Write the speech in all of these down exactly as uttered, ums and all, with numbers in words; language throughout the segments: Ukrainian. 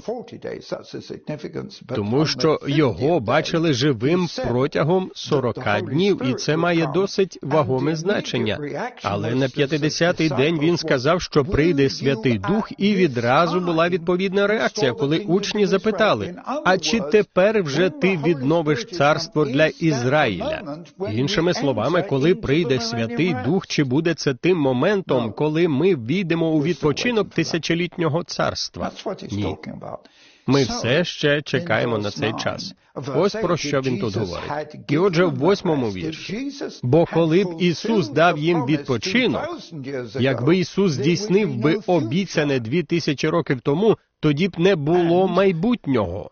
Тому що його бачили живим протягом сорока днів, і це має досить вагоме значення. Але на п'ятдесятий день він сказав, що прийде Святий Дух, і відразу була відповідна реакція, коли учні запитали, а чи тепер вже ти відновиш царство для Ізраїля? Іншими словами, коли прийде Святий Дух, чи буде це тим моментом, коли ми війдемо у відпочинок тисячолітнього царства? Ні. Ми все ще чекаємо на цей час. Ось про що він тут говорить. І отже, в восьмому вірші. Бо коли б Ісус дав їм відпочинок, якби Ісус здійснив би обіцяне дві тисячі років тому, тоді б не було майбутнього.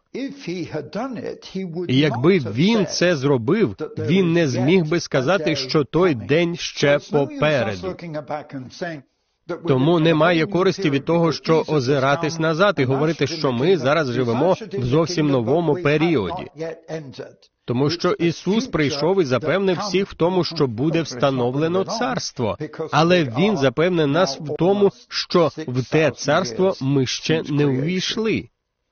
І якби Він це зробив, Він не зміг би сказати, що той день ще попереду. Тому немає користі від того, що озиратись назад і говорити, що ми зараз живемо в зовсім новому періоді. Тому що Ісус прийшов і запевнив всіх в тому, що буде встановлено царство. Але Він запевнив нас в тому, що в те царство ми ще не увійшли.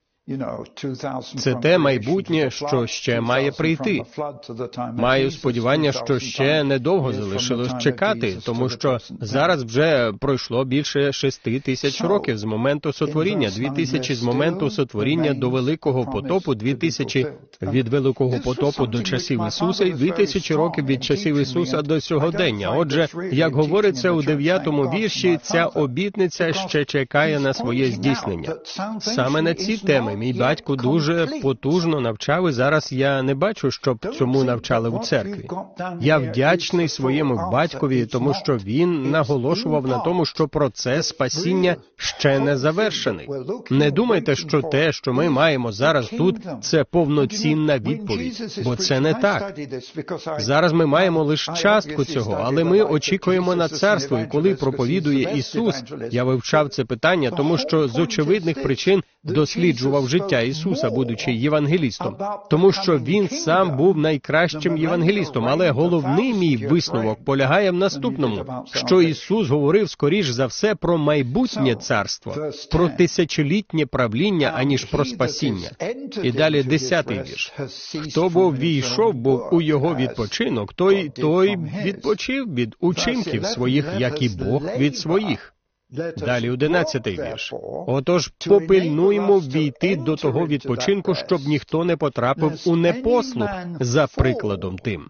Це те майбутнє, що ще має прийти. Маю сподівання, що ще недовго залишилось чекати, тому що зараз вже пройшло більше шести тисяч років з моменту сотворіння, дві тисячі з моменту сотворіння до Великого потопу, дві тисячі від Великого потопу до часів Ісуса, і дві тисячі років від часів Ісуса до сьогодення. Отже, як говориться у дев'ятому вірші, ця обітниця ще чекає на своє здійснення. Саме на ці теми мій батько дуже потужно навчав, і зараз я не бачу, щоб цьому навчали у церкві. Я вдячний своєму батькові, тому що він наголошував на тому, що процес спасіння ще не завершений. Не думайте, що те, що ми маємо зараз тут, це повноцінна відповідь, бо це не так. Зараз ми маємо лише частку цього, але ми очікуємо на царство, і коли проповідує Ісус, я вивчав це питання, тому що з очевидних причин досліджував життя Ісуса, будучи євангелістом, тому що Він сам був найкращим євангелістом, але головний мій висновок полягає в наступному, що Ісус говорив скоріш за все про майбутнє царство, про тисячолітнє правління, аніж про спасіння. І далі десятий вірш. Хто бо ввійшов був у Його відпочинок, той, той відпочив від учинків своїх, як і Бог від своїх. Далі одинадцятий вірш. Отож, попильнуємо ввійти до того відпочинку, щоб ніхто не потрапив у непослух за прикладом тим.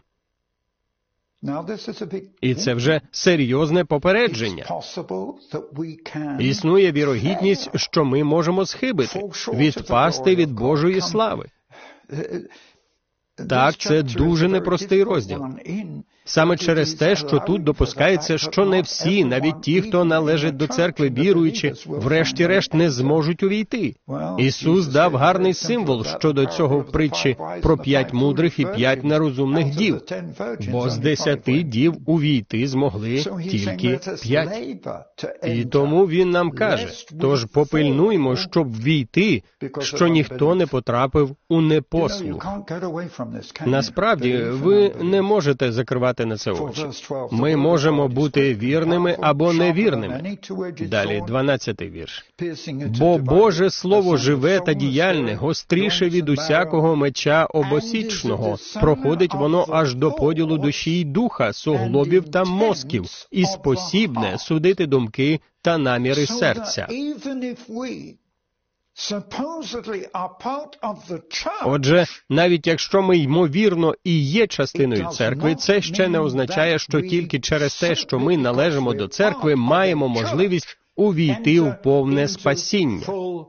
І це вже серйозне попередження. Існує вірогідність, що ми можемо схибити, відпасти від Божої слави. Так, це дуже непростий розділ. Саме через те, що тут допускається, що не всі, навіть ті, хто належить до церкви віруючи, врешті-решт не зможуть увійти. Ісус дав гарний символ щодо цього в притчі про п'ять мудрих і п'ять нерозумних дів, бо з десяти дів увійти змогли тільки п'ять. І тому Він нам каже, тож попильнуймо, щоб ввійти, що ніхто не потрапив у непослух. Насправді, ви не можете закривати на це очі. Ми можемо бути вірними або невірними. Далі, дванадцятий вірш. Бо Боже Слово живе та діяльне, гостріше від усякого меча обосічного. Проходить воно аж до поділу душі й духа, суглобів та мозків, і спосібне судити думки та наміри серця. Отже, навіть якщо ми, ймовірно, і є частиною церкви, це ще не означає, що тільки через те, що ми належимо до церкви, маємо можливість увійти у повне спасіння.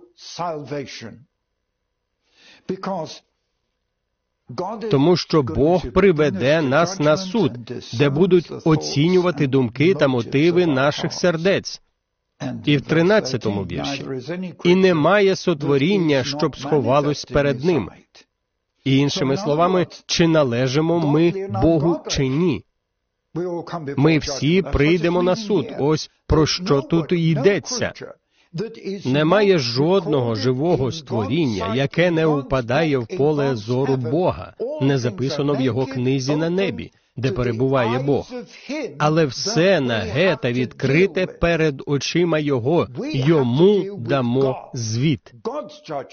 Тому що Бог приведе нас на суд, де будуть оцінювати думки та мотиви наших сердець. І в тринадцятому вірші. «І немає сотворіння, щоб сховалось перед ним». І іншими словами, чи належимо ми Богу, чи ні. Ми всі прийдемо на суд. Ось про що тут і йдеться. Немає жодного живого створіння, яке не впадає в поле зору Бога, не записано в Його книзі на небі, де перебуває Бог. Але все наге та відкрите перед очима Його, Йому дамо звіт.